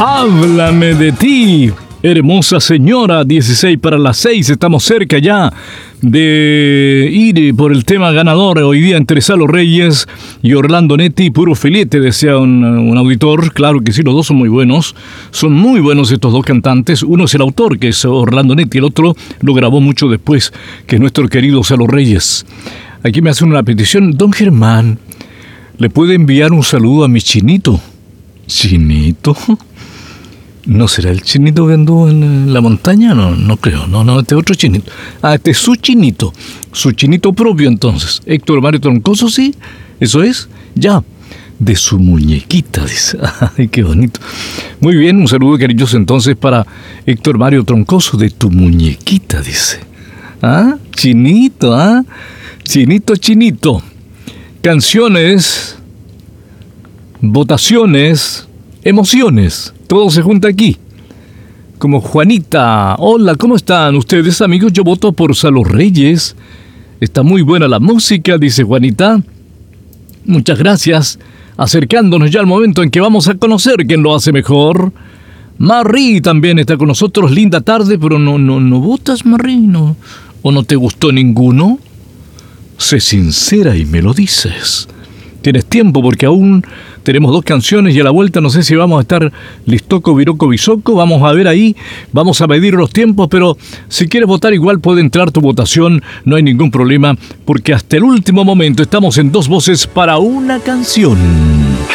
Háblame de ti, hermosa señora. 16 para las 6. Estamos cerca ya de ir por el tema ganador hoy día entre Salo Reyes y Orlando Netti. Puro filete, decía un auditor. Claro que sí, los dos son muy buenos. Son muy buenos estos dos cantantes. Uno es el autor, que es Orlando Netti. El otro lo grabó mucho después, que es nuestro querido Salo Reyes. Aquí me hacen una petición. Don Germán, ¿le puede enviar un saludo a mi chinito? ¿Chinito? ¿No será el chinito que anduvo en la montaña? No creo. No, este es otro chinito. Ah, este es su chinito propio entonces. Héctor Mario Troncoso, sí, eso es. Ya, de su muñequita, dice. Ay, qué bonito. Muy bien, un saludo cariñoso entonces para Héctor Mario Troncoso, de tu muñequita, dice. Ah, chinito, Chinito. Canciones, votaciones, emociones. Todo se junta aquí. Como Juanita. Hola, ¿cómo están ustedes, amigos? Yo voto por Salo Reyes. Está muy buena la música, dice Juanita. Muchas gracias. Acercándonos ya al momento en que vamos a conocer quién lo hace mejor. Marie también está con nosotros. Linda tarde, pero no votas, Marie, ¿no? ¿O no te gustó ninguno? Sé sincera y me lo dices. Tienes tiempo porque aún tenemos 2 canciones y a la vuelta no sé si vamos a estar listoco, viroco, bisoco. Vamos a ver ahí, vamos a medir los tiempos, pero si quieres votar igual puede entrar tu votación, no hay ningún problema, porque hasta el último momento estamos en 2 voces para una canción.